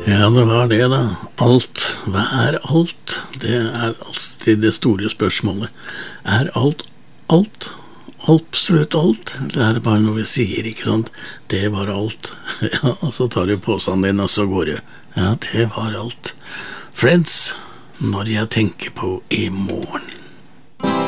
Ja, det var det da. Alt. Hva er alt? Det er alltid det store spørsmålet. Er alt alt? Absolutt alt? Eller er det bare noe vi sier, ikke sant? Det var alt. Ja, og så tar du påsen din, og så går du. Ja, det var alt. Friends, når jeg tenker på i morgen.